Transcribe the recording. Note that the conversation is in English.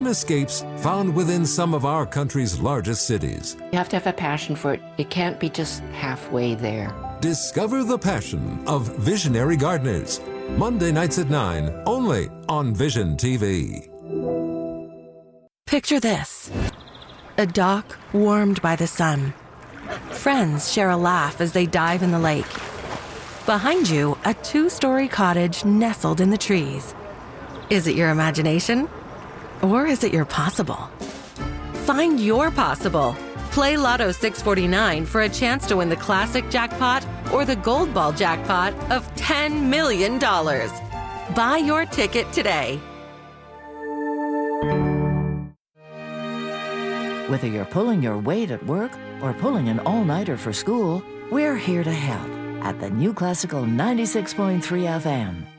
escapes found within some of our country's largest cities. You have to have a passion for it. It can't be just halfway there. Discover the passion of visionary gardeners. Monday nights at 9, only on Vision TV. Picture this. A dock warmed by the sun. Friends share a laugh as they dive in the lake. Behind you, a 2-story cottage nestled in the trees. Is it your imagination? Or is it your possible? Find your possible. Play Lotto 649 for a chance to win the classic jackpot or the gold ball jackpot of $10 million. Buy your ticket today. Whether you're pulling your weight at work or pulling an all-nighter for school, we're here to help at the New Classical 96.3 FM.